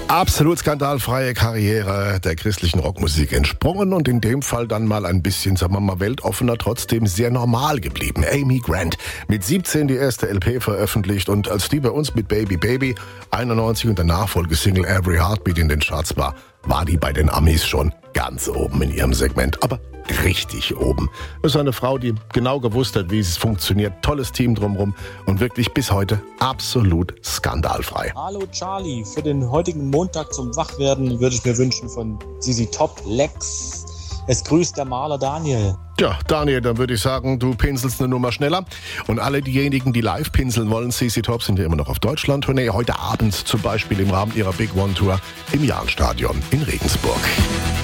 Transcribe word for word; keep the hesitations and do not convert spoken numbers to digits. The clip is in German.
Absolut skandalfreie Karriere der christlichen Rockmusik entsprungen und in dem Fall dann mal ein bisschen, sagen wir mal, weltoffener, trotzdem sehr normal geblieben. Amy Grant mit siebzehn die erste L P veröffentlicht und als die bei uns mit Baby Baby einundneunzig und der Nachfolgesingle Every Heartbeat in den Charts war, war die bei den Amis schon ganz oben in ihrem Segment. Aber richtig oben. Das ist eine Frau, die genau gewusst hat, wie es funktioniert. Tolles Team drumherum und wirklich bis heute absolut skandalfrei. Hallo Charlie, für den heutigen Montag zum Wachwerden würde ich mir wünschen von Z Z Top Lex. Es grüßt der Maler Daniel. Ja, Daniel, dann würde ich sagen, du pinselst eine Nummer schneller. Und alle diejenigen, die live pinseln wollen, Z Z Top sind ja immer noch auf Deutschland-Tournee. Heute Abend zum Beispiel im Rahmen ihrer Big One Tour im Jahnstadion in Regensburg.